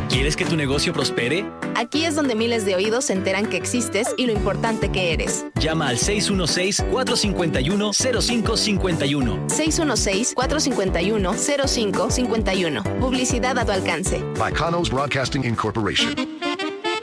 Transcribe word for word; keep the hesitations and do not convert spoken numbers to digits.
¿Quieres que tu negocio prospere? Aquí es donde miles de oídos se enteran que existes y lo importante que eres. Llama al seis uno seis, cuatro cinco uno, cero cinco cinco uno. seis uno seis, cuatro cinco uno, cero cinco cinco uno. Publicidad a tu alcance. By Kanos Broadcasting Incorporation.